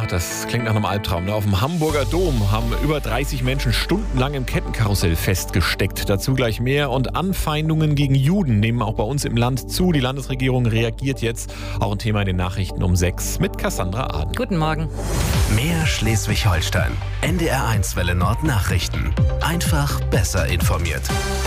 das klingt nach einem Albtraum. Auf dem Hamburger Dom haben über 30 Menschen stundenlang im Kettenkarussell festgesteckt. Dazu gleich mehr. Und Anfeindungen gegen Juden nehmen auch bei uns im Land zu. Die Landesregierung reagiert jetzt. Auch ein Thema in den Nachrichten um 6 mit Cassandra Aden. Guten Morgen. Mehr Schleswig-Holstein. NDR1 Welle Nord Nachrichten. Einfach besser informiert.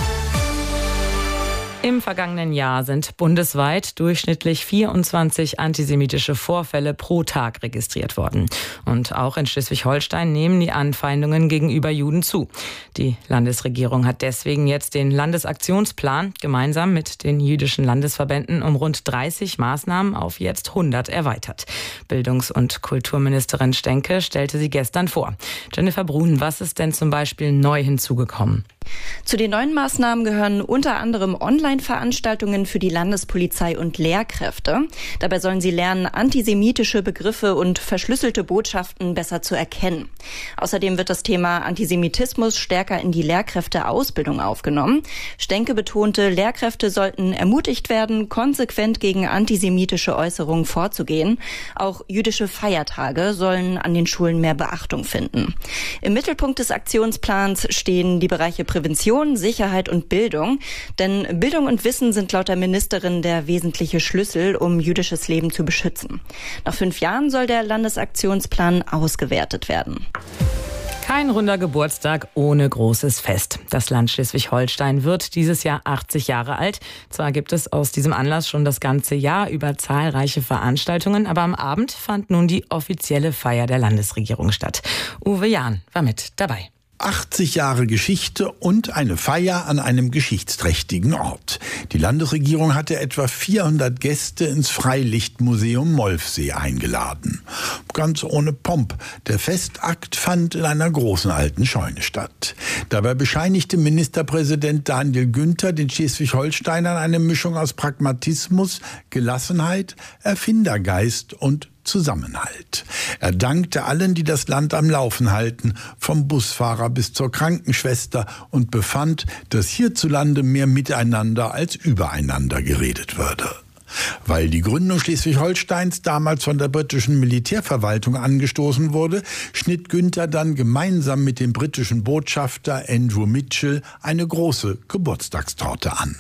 Im vergangenen Jahr sind bundesweit durchschnittlich 24 antisemitische Vorfälle pro Tag registriert worden. Und auch in Schleswig-Holstein nehmen die Anfeindungen gegenüber Juden zu. Die Landesregierung hat deswegen jetzt den Landesaktionsplan gemeinsam mit den jüdischen Landesverbänden um rund 30 Maßnahmen auf jetzt 100 erweitert. Bildungs- und Kulturministerin Stenke stellte sie gestern vor. Jennifer Brun, was ist denn zum Beispiel neu hinzugekommen? Zu den neuen Maßnahmen gehören unter anderem Online-Veranstaltungen für die Landespolizei und Lehrkräfte. Dabei sollen sie lernen, antisemitische Begriffe und verschlüsselte Botschaften besser zu erkennen. Außerdem wird das Thema Antisemitismus stärker in die Lehrkräfteausbildung aufgenommen. Stenke betonte, Lehrkräfte sollten ermutigt werden, konsequent gegen antisemitische Äußerungen vorzugehen. Auch jüdische Feiertage sollen an den Schulen mehr Beachtung finden. Im Mittelpunkt des Aktionsplans stehen die Bereiche Prävention, Sicherheit und Bildung. Denn Bildung und Wissen sind laut der Ministerin der wesentliche Schlüssel, um jüdisches Leben zu beschützen. Nach 5 Jahren soll der Landesaktionsplan ausgewertet werden. Kein runder Geburtstag ohne großes Fest. Das Land Schleswig-Holstein wird dieses Jahr 80 Jahre alt. Zwar gibt es aus diesem Anlass schon das ganze Jahr über zahlreiche Veranstaltungen, aber am Abend fand nun die offizielle Feier der Landesregierung statt. Uwe Jahn war mit dabei. 80 Jahre Geschichte und eine Feier an einem geschichtsträchtigen Ort. Die Landesregierung hatte etwa 400 Gäste ins Freilichtmuseum Molfsee eingeladen. Ganz ohne Pomp. Der Festakt fand in einer großen alten Scheune statt. Dabei bescheinigte Ministerpräsident Daniel Günther den Schleswig-Holsteinern eine Mischung aus Pragmatismus, Gelassenheit, Erfindergeist und Zusammenhalt. Er dankte allen, die das Land am Laufen halten, vom Busfahrer bis zur Krankenschwester, und befand, dass hierzulande mehr miteinander als übereinander geredet würde. Weil die Gründung Schleswig-Holsteins damals von der britischen Militärverwaltung angestoßen wurde, schnitt Günther dann gemeinsam mit dem britischen Botschafter Andrew Mitchell eine große Geburtstagstorte an.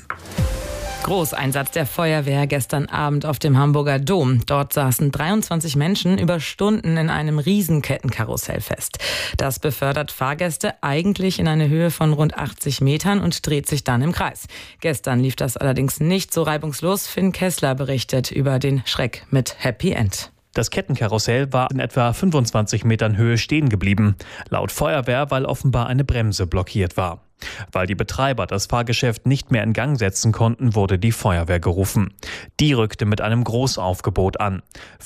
Großeinsatz der Feuerwehr gestern Abend auf dem Hamburger Dom. Dort saßen 23 Menschen über Stunden in einem Riesenkettenkarussell fest. Das befördert Fahrgäste eigentlich in eine Höhe von rund 80 Metern und dreht sich dann im Kreis. Gestern lief das allerdings nicht so reibungslos. Finn Kessler berichtet über den Schreck mit Happy End. Das Kettenkarussell war in etwa 25 Metern Höhe stehen geblieben. Laut Feuerwehr, weil offenbar eine Bremse blockiert war. Weil die Betreiber das Fahrgeschäft nicht mehr in Gang setzen konnten, wurde die Feuerwehr gerufen. Die rückte mit einem Großaufgebot an.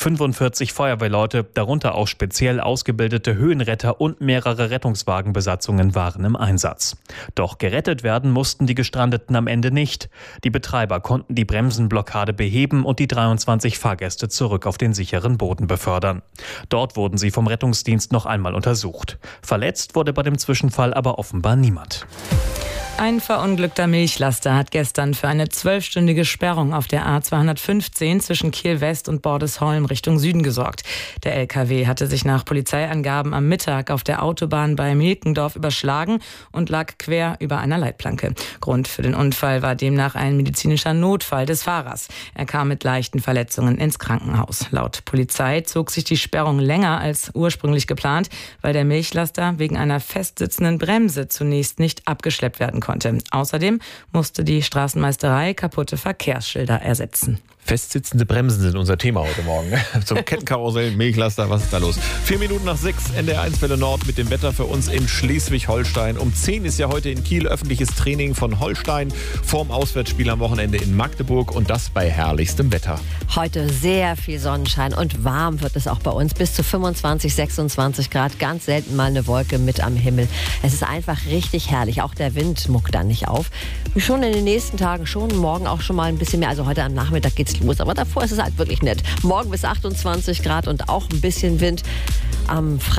45 Feuerwehrleute, darunter auch speziell ausgebildete Höhenretter und mehrere Rettungswagenbesatzungen waren im Einsatz. Doch gerettet werden mussten die Gestrandeten am Ende nicht. Die Betreiber konnten die Bremsenblockade beheben und die 23 Fahrgäste zurück auf den sicheren Boden befördern. Dort wurden sie vom Rettungsdienst noch einmal untersucht. Verletzt wurde bei dem Zwischenfall aber offenbar niemand. Ein verunglückter Milchlaster hat gestern für eine 12-stündige Sperrung auf der A215 zwischen Kiel-West und Bordesholm Richtung Süden gesorgt. Der LKW hatte sich nach Polizeiangaben am Mittag auf der Autobahn bei Milkendorf überschlagen und lag quer über einer Leitplanke. Grund für den Unfall war demnach ein medizinischer Notfall des Fahrers. Er kam mit leichten Verletzungen ins Krankenhaus. Laut Polizei zog sich die Sperrung länger als ursprünglich geplant, weil der Milchlaster wegen einer festsitzenden Bremse zunächst nicht abgeschleppt werden konnte. Außerdem musste die Straßenmeisterei kaputte Verkehrsschilder ersetzen. Festsitzende Bremsen sind unser Thema heute Morgen. Zum Kettenkarussell, Milchlaster, was ist da los? 4 Minuten nach 6, NDR1 Welle Nord mit dem Wetter für uns in Schleswig-Holstein. Um 10 ist ja heute in Kiel öffentliches Training von Holstein vorm Auswärtsspiel am Wochenende in Magdeburg, und das bei herrlichstem Wetter. Heute sehr viel Sonnenschein und warm wird es auch bei uns. Bis zu 25, 26 Grad. Ganz selten mal eine Wolke mit am Himmel. Es ist einfach richtig herrlich. Auch der Wind muckt dann nicht auf. Schon in den nächsten Tagen schon. Morgen auch schon mal ein bisschen mehr. Also heute am Nachmittag geht's los. Aber davor ist es halt wirklich nett. Morgen bis 28 Grad und auch ein bisschen Wind. Am